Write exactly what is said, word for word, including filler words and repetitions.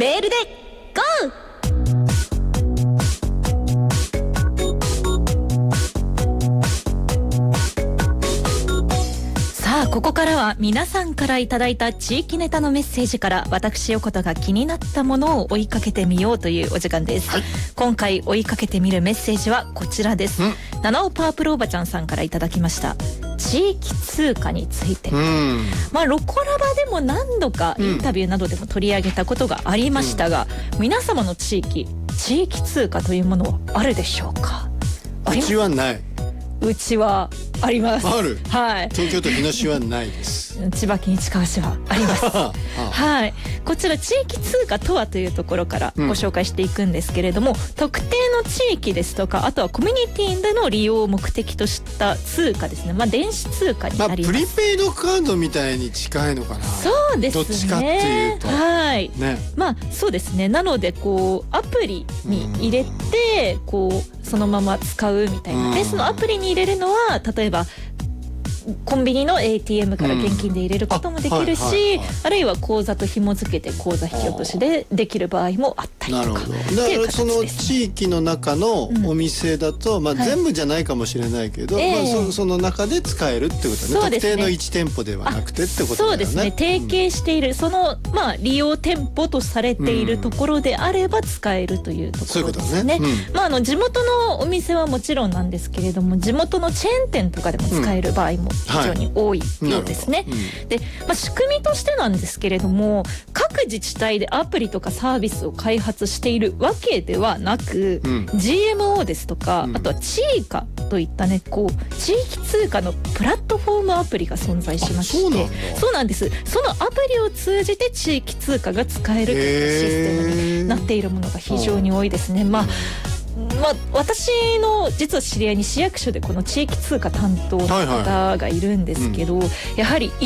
メールで ゴー。さあここからは皆さんからいただいた地域ネタのメッセージから私横田が気になったものを追いかけてみようというお時間です、はい、今回追いかけてみるメッセージはこちらです。七尾パープルおばちゃんさんからいただきました。地域通貨について、うんまあ、ロコラバでも何度かインタビューなどでも取り上げたことがありましたが、うん、皆様の地域地域通貨というものはあるでしょうか？ うちはない。 うちはあります。 ある、 はい、 東京都日野市はないです。 千葉県市川市はありますはい、こちら地域通貨とはというところからご紹介していくんですけれども、うん、特定の地域ですとかあとはコミュニティでの利用を目的とした通貨ですね。まあ電子通貨になります、まあ、 プリペイドカードみたいに近いのかな。 そうですね、 どっちかっていうと、 はいね、 まあそうですね。なのでこうアプリに入れてこうそのまま使うみたいな。でそのアプリに入れるのは例えばコンビニの エーティーエム から現金で入れることもできるし、うんあはいはいはい、あるいは口座と紐付けて口座引き落としでできる場合もあったりとか。なるほど。 だからその地域の中のお店だと、うんまあ、全部じゃないかもしれないけど、はいまあ、そ, その中で使えるってことね。そうですね。特定のいち店舗ではなくてってことだよね。 そうですね。提携している、うん、その、まあ、利用店舗とされているところであれば使えるというところですね。そういうことね。うんまあ、あの地元のお店はもちろんなんですけれども地元のチェーン店とかでも使える場合も非常に多いようですね、うんはいうん、で、まあ、仕組みとしてなんですけれども各自治体でアプリとかサービスを開発しているわけではなく、うん、ジーエムオー ですとか、うん、あとはチーカといったねこう地域通貨のプラットフォームアプリが存在しまして、そうなんだ。そうなんです。そのアプリを通じて地域通貨が使えるというシステムになっているものが非常に多いですね。まあまあ、私の実は知り合いに市役所でこの地域通貨担当の方がいるんですけど、はいはいうん、やはり